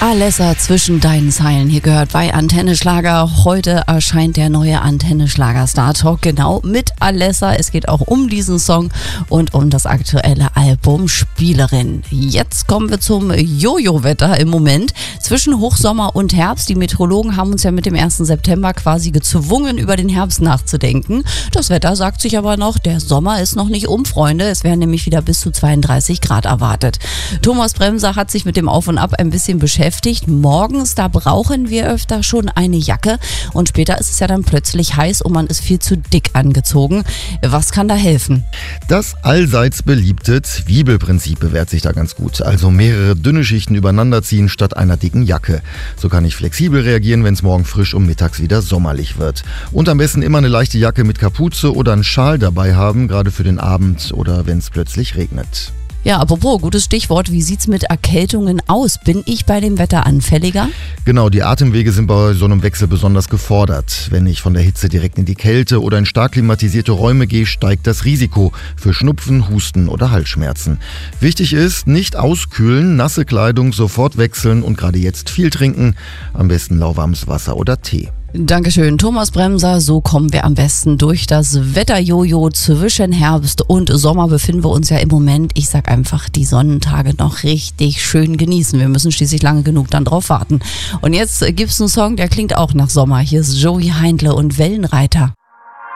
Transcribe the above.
Alessa zwischen deinen Zeilen hier gehört bei Antenne Schlager. Heute erscheint der neue Antenne Schlager Star Talk genau mit Alessa. Es geht auch um diesen Song und um das aktuelle Album Spielerin. Jetzt kommen wir zum Jojo-Wetter im Moment zwischen Hochsommer und Herbst. Die Meteorologen haben uns ja mit dem 1. September quasi gezwungen, über den Herbst nachzudenken. Das Wetter sagt sich aber noch, der Sommer ist noch nicht um, Freunde. Es werden nämlich wieder bis zu 32 Grad erwartet. Thomas Bremser hat sich mit dem Auf und Ab ein bisschen beschäftigt. Morgens, da brauchen wir öfter schon eine Jacke und später ist es ja dann plötzlich heiß und man ist viel zu dick angezogen. Was kann da helfen? Das allseits beliebte Zwiebelprinzip bewährt sich da ganz gut. Also mehrere dünne Schichten übereinander ziehen statt einer dicken Jacke. So kann ich flexibel reagieren, wenn es morgen frisch und mittags wieder sommerlich wird. Und am besten immer eine leichte Jacke mit Kapuze oder einen Schal dabei haben, gerade für den Abend oder wenn es plötzlich regnet. Ja, apropos, gutes Stichwort, wie sieht's mit Erkältungen aus? Bin ich bei dem Wetter anfälliger? Genau, die Atemwege sind bei so einem Wechsel besonders gefordert. Wenn ich von der Hitze direkt in die Kälte oder in stark klimatisierte Räume gehe, steigt das Risiko für Schnupfen, Husten oder Halsschmerzen. Wichtig ist, nicht auskühlen, nasse Kleidung sofort wechseln und gerade jetzt viel trinken, am besten lauwarmes Wasser oder Tee. Dankeschön, Thomas Bremser. So kommen wir am besten durch das Wetterjojo. Zwischen Herbst und Sommer befinden wir uns ja im Moment. Ich sag einfach, die Sonnentage noch richtig schön genießen. Wir müssen schließlich lange genug dann drauf warten. Und jetzt gibt's einen Song, der klingt auch nach Sommer. Hier ist Joey Heindle und Wellenreiter.